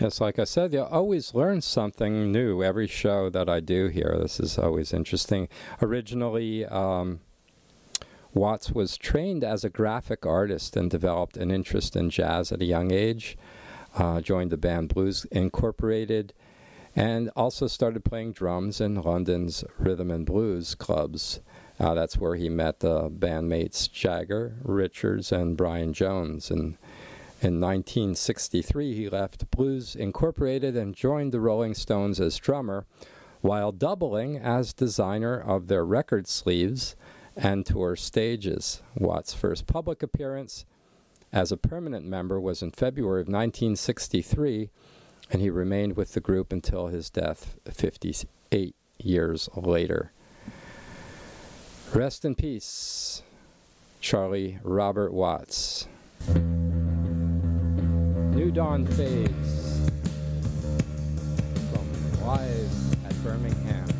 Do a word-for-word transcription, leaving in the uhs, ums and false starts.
Yes, like I said, you always learn something new every show that I do here. This is always interesting. Originally, um, Watts was trained as a graphic artist and developed an interest in jazz at a young age. Uh, joined the band Blues Incorporated, and also started playing drums in London's rhythm and blues clubs. Uh, that's where he met the bandmates Jagger, Richards, and Brian Jones. And in nineteen sixty-three, he left Blues Incorporated and joined the Rolling Stones as drummer, while doubling as designer of their record sleeves and tour stages. Watts' first public appearance as a permanent member was in February of nineteen sixty-three, and he remained with the group until his death fifty-eight years later. Rest in peace, Charlie Robert Watts. New Dawn fades from Live at Birmingham.